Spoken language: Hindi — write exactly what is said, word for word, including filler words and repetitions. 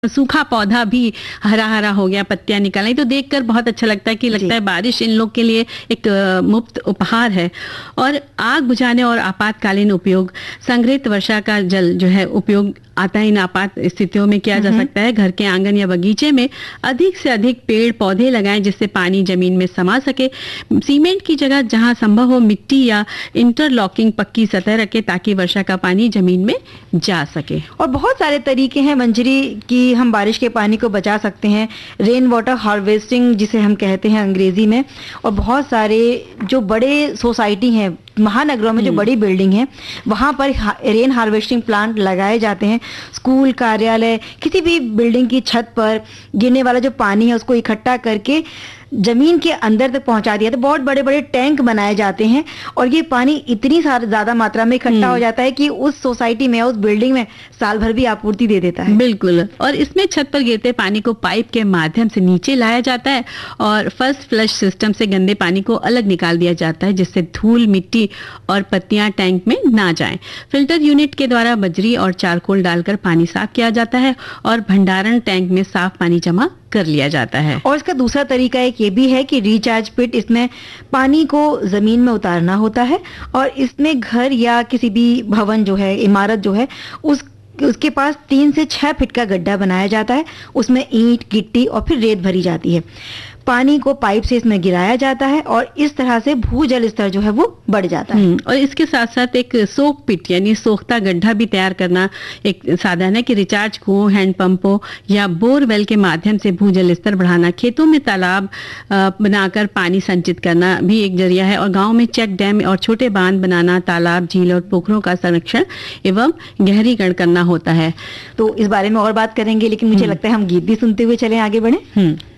सूखा पौधा भी हरा हरा हो गया, पत्तियां निकल आई, तो देखकर बहुत अच्छा लगता है कि लगता है बारिश इन लोग के लिए एक अ, मुफ्त उपहार है। और आग बुझाने और आपातकालीन उपयोग, संग्रहित वर्षा का जल जो है उपयोग आता है इन आपात स्थितियों में किया जा सकता है। घर के आंगन या बगीचे में अधिक से अधिक पेड़ पौधे लगाएं जिससे पानी जमीन में समा सके। सीमेंट की जगह जहां संभव हो मिट्टी या इंटरलॉकिंग पक्की सतह रखें ताकि वर्षा का पानी जमीन में जा सके। और बहुत सारे तरीके हैं मंजरी की हम बारिश के पानी को बचा सकते हैं। रेन वाटर हार्वेस्टिंग जिसे हम कहते हैं अंग्रेजी में। और बहुत सारे जो बड़े सोसाइटी हैं महानगरों में, जो बड़ी बिल्डिंग है वहां पर रेन हार्वेस्टिंग प्लांट लगाए जाते हैं। स्कूल, कार्यालय, किसी भी बिल्डिंग की छत पर गिरने वाला जो पानी है उसको इकट्ठा करके जमीन के अंदर तक पहुंचा दिया। तो बहुत बड़े बड़े टैंक बनाए जाते हैं और ये पानी इतनी सारी ज्यादा मात्रा में इकट्ठा हो जाता है कि उस सोसाइटी में, उस बिल्डिंग में साल भर भी आपूर्ति दे देता है। बिल्कुल। और इसमें छत पर गिरते पानी को पाइप के माध्यम से नीचे लाया जाता है और फर्स्ट फ्लश सिस्टम से गंदे पानी को अलग निकाल दिया जाता है जिससे धूल, मिट्टी और पत्तियां टैंक में ना जाएं। फिल्टर यूनिट के द्वारा बजरी और चारकोल डालकर पानी साफ किया जाता है और भंडारण टैंक में साफ पानी जमा कर लिया जाता है। और इसका दूसरा तरीका एक ये भी है कि रिचार्ज पिट, इसमें पानी को जमीन में उतारना होता है और इसमें घर या किसी भी भवन जो है, इमारत जो है, उस उसके पास तीन से छह फीट का गड्ढा बनाया जाता है। उसमें ईंट, गिट्टी और फिर रेत भरी जाती है। पानी को पाइप से इसमें गिराया जाता है और इस तरह से भूजल स्तर जो है वो बढ़ जाता है। और इसके साथ साथ एक सोक पिट यानी सोखता गड्ढा भी तैयार करना एक साधन है कि रिचार्ज कुओं, हैंडपंपों या बोरवेल के माध्यम से भूजल स्तर बढ़ाना। खेतों में तालाब बनाकर पानी संचित करना भी एक जरिया है और गाँव में चेक डैम और छोटे बांध बनाना, तालाब, झील और पोखरों का संरक्षण एवं गहरीकरण करना होता है। तो इस बारे में और बात करेंगे, लेकिन मुझे लगता है हम गीत भी सुनते हुए चले आगे बढ़े।